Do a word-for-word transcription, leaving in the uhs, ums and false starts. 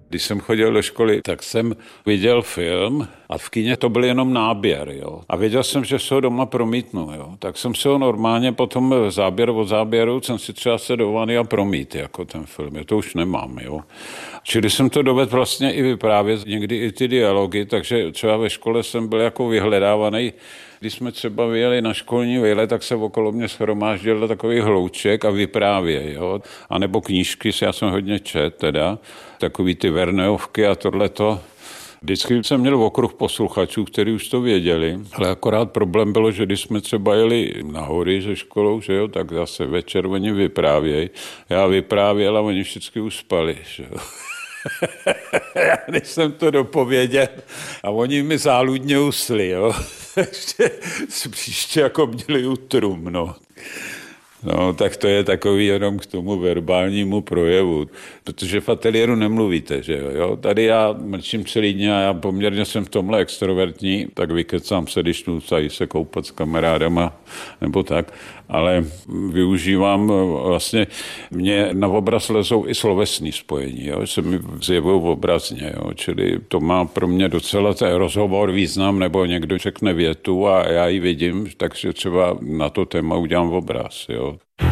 Když jsem chodil do školy, tak jsem viděl film a v kině to byl jenom náběr. Jo? A věděl jsem, že se ho doma promítnu. Jo? Tak jsem se ho normálně potom záběr od záběru jsem si třeba se do vany a promít jako ten film. Jo? To už nemám. Jo? Čili jsem to dovedl vlastně i vyprávět, někdy i ty dialogy, takže třeba ve škole jsem byl jako vyhledávaný. Když jsme třeba vyjeli na školní výlet, tak se okolo mě shromáždil takový hlouček a vyprávěj, jo. A nebo knížky, já jsem hodně čet, teda, takový ty Verneovky a tohleto. Vždycky jsem měl okruh posluchačů, kteří už to věděli, ale akorát problém bylo, že když jsme třeba jeli na hory se školou, že jo, tak zase večer oni vyprávěj. Já vyprávěl a oni všichni už spali, že jo. Já než jsem to dopověděl a oni mi záludně usli, jo. Ještě příště jako měli utrum, no. No, tak to je takový jenom k tomu verbálnímu projevu, protože v ateliéru nemluvíte, že jo, jo? Tady já mlčím celý den a já poměrně jsem v tomhle extrovertní, tak vykecám se, když jdu se koupat s kamarádama nebo tak, ale využívám vlastně, mě na obraz lezou i slovesní spojení, jo? Se mi zjevují obrazně, jo? Čili to má pro mě docela ten rozhovor význam, nebo někdo řekne větu a já ji vidím, takže třeba na to téma udělám obraz, jo.